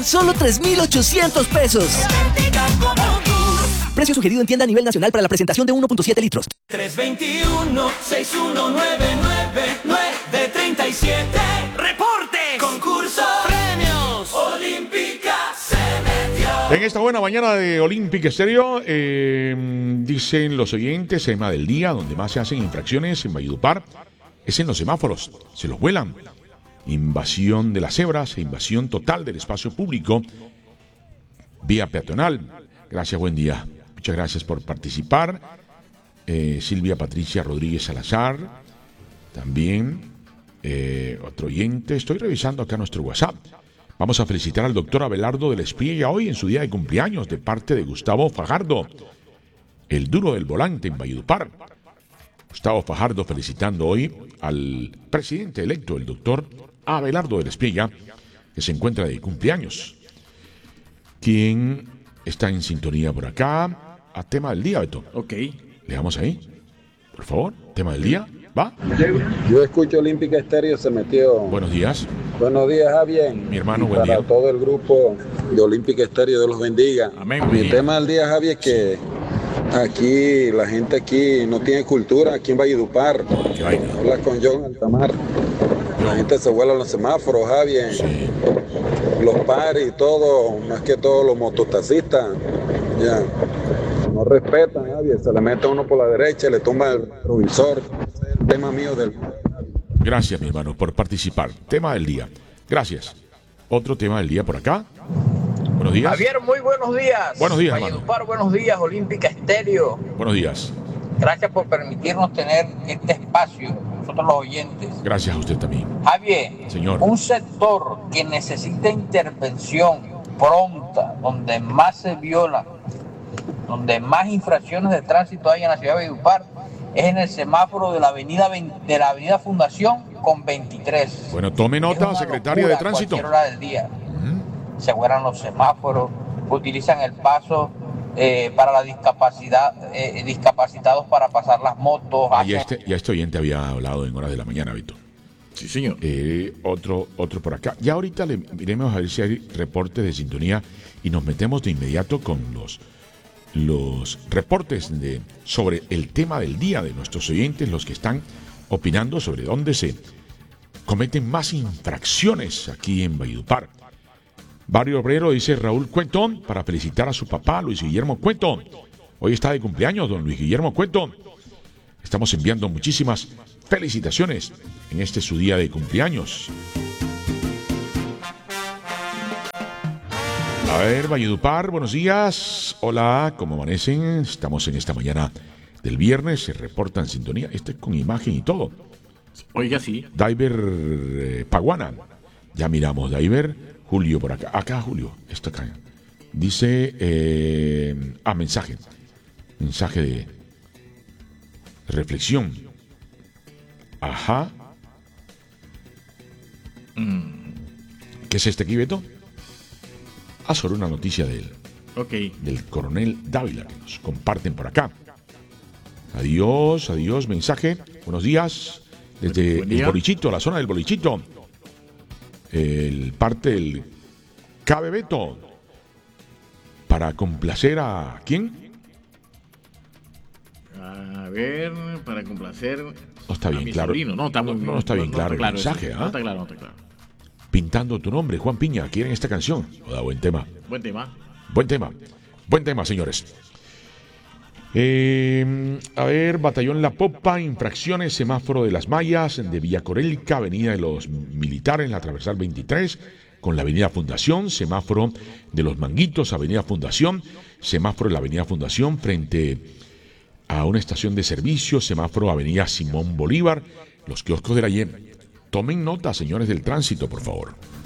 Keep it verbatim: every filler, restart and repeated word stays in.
Solo tres mil ochocientos pesos. Precio sugerido en tienda a nivel nacional para la presentación de uno punto siete litros. tres dos uno, seis uno nueve nueve nueve tres siete. ¡Reporte! Concurso. Premios. Olímpica se metió. En esta buena mañana de Olímpica Estéreo, eh, dicen los oyentes, tema del día, donde más se hacen infracciones en Valledupar, es en los semáforos. Se los vuelan. Invasión de las cebras e invasión total del espacio público. Vía peatonal. Gracias, buen día. Muchas gracias por participar. Eh, Silvia Patricia Rodríguez Salazar. También eh, otro oyente. Estoy revisando acá nuestro WhatsApp. Vamos a felicitar al doctor Abelardo de la Espriella hoy en su día de cumpleaños de parte de Gustavo Fajardo, el duro del volante en Valledupar. Gustavo Fajardo felicitando hoy al presidente electo, el doctor Abelardo de la Espriella, que se encuentra de cumpleaños. ¿Quién está en sintonía por acá? A tema del día, Beto. Ok. Le damos ahí, por favor. Tema del día, ¿va? Yo escucho Olímpica Estéreo, se metió. Buenos días. Buenos días, Javier. Mi hermano, buen Para día. todo el grupo de Olímpica Estéreo, Dios los bendiga. Amén. Mi tema del día, Javier, es que aquí, la gente aquí no tiene cultura, aquí en Valledupar. Qué vaina. Habla con John Altamar. La gente se vuela los semáforos, Javier. Sí. Los pares y todo, más que todo los mototaxistas. Ya. No respetan, Javier. Se le mete uno por la derecha, le tumba el provisor. Ese es el tema mío del. Gracias, mi hermano, por participar. Tema del día. Gracias. Otro tema del día por acá. Buenos días. Javier, muy buenos días. Buenos días, hermano. Valledupar, buenos días, Olímpica Estéreo. Buenos días. Gracias por permitirnos tener este espacio, nosotros los oyentes. Gracias a usted también. Javier, Señor. un sector que necesita intervención pronta, donde más se violan, donde más infracciones de tránsito hay en la ciudad de Valledupar, es en el semáforo de la avenida de la avenida Fundación con veintitrés. Bueno, tome nota, secretaria de Tránsito. A cualquier hora del día. Uh-huh. Se vuelan los semáforos, utilizan el paso eh, para la discapacidad, eh, discapacitados para pasar las motos. Ah, ya, este, ya este oyente había hablado en horas de la mañana, Vito. Sí, señor. Eh, otro, otro por acá. Ya ahorita le miremos a ver si hay reportes de sintonía y nos metemos de inmediato con los, los reportes de, sobre el tema del día de nuestros oyentes, los que están opinando sobre dónde se cometen más infracciones aquí en Valledupar. Barrio Obrero, dice Raúl Cuento, para felicitar a su papá, Luis Guillermo Cuento. Hoy está de cumpleaños, don Luis Guillermo Cuento. Estamos enviando muchísimas felicitaciones en este su día de cumpleaños. A ver, Valledupar, buenos días. Hola, ¿cómo amanecen? Estamos en esta mañana del viernes, se reporta en sintonía. Este con imagen y todo. Oiga, sí. Diver eh, Paguana. Ya miramos, Diver. Julio por acá. Acá, Julio. Esto acá. Dice. Eh, ah, mensaje. Mensaje de reflexión. Ajá. Mm. ¿Qué es este aquí, Beto? Ah, sobre una noticia de él. Ok. Del coronel Dávila que nos comparten por acá. Adiós, adiós, mensaje. Buenos días. Desde el Bolichito, la zona del Bolichito. El parte del Cabe Beto. Para complacer a ¿quién? A ver, para complacer. No está bien a mi claro. sobrino. No, está, muy, no, no está bien no, claro, no está el mensaje. eso. ¿Ah? No está claro, no está claro. Pintando tu nombre, Juan Piña. ¿Quieren esta canción? Oda, buen tema. Buen tema. Buen tema. Buen tema, señores. Eh, a ver, Batallón La Popa, infracciones, semáforo de las Mayas, de Villacorelca, avenida de los Militares, la transversal veintitrés, con la avenida Fundación, semáforo de los Manguitos, avenida Fundación, semáforo de la avenida Fundación, frente a una estación de servicio, semáforo avenida Simón Bolívar, los kioscos de la Yen. Tomen nota, señores del tránsito, por favor.